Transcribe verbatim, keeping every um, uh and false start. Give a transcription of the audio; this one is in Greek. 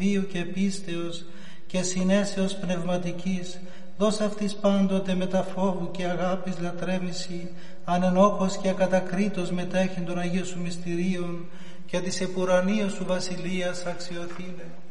βίου και πίστεως και συνέσεως πνευματικής, δώσ' αυτής πάντοτε μετά φόβου και αγάπης λατρέμηση, ανενόχως και ακατακρίτως μετέχει των Αγίων σου μυστηρίων και της επουρανίας σου βασιλείας αξιοθήνε.